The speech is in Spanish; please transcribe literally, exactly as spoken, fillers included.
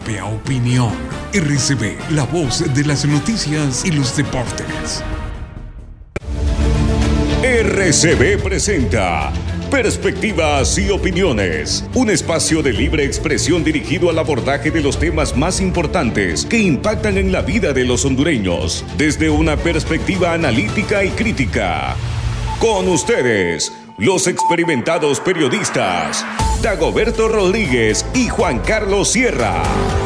propia opinión. R C B, la voz de las noticias y los deportes. R C B presenta Perspectivas y Opiniones, un espacio de libre expresión dirigido al abordaje de los temas más importantes que impactan en la vida de los hondureños, desde una perspectiva analítica y crítica. Con ustedes, los experimentados periodistas Dagoberto Rodríguez y Juan Carlos Sierra.